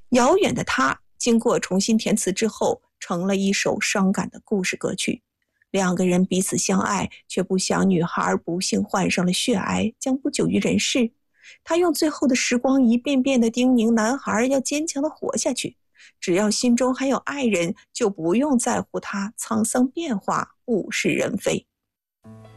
遥远的他经过重新填词之后，成了一首伤感的故事歌曲。两个人彼此相爱，却不想女孩不幸患上了血癌，将不久于人世。他用最后的时光一遍遍地叮咛男孩要坚强地活下去，只要心中还有爱人，就不用在乎他沧桑变化，物是人非。